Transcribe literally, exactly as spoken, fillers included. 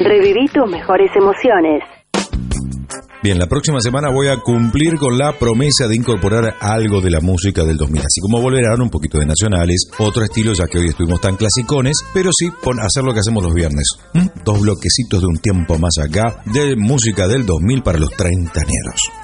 Reviví tus mejores emociones. Bien, la próxima semana voy a cumplir con la promesa de incorporar algo de la música del dos mil, así como volverán un poquito de nacionales, otro estilo, ya que hoy estuvimos tan clasicones, pero sí pon, hacer lo que hacemos los viernes, ¿Mm? dos bloquecitos de un tiempo más acá, de música del dos mil para los treintañeros.